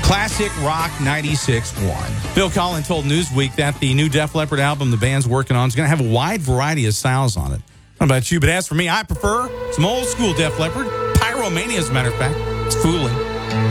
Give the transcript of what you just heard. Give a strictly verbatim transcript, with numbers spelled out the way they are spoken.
Classic Rock ninety-six point one. Phil Collins told Newsweek that the new Def Leppard album the band's working on is going to have a wide variety of styles on it. I don't know about you, but as for me, I prefer some old school Def Leppard. Pyromania, as a matter of fact. It's fooling.